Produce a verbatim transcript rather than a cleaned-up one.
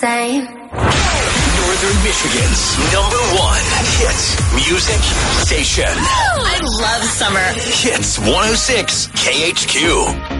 same. Northern Michigan's number one hit music station. I love summer. Hits one oh six K H Q.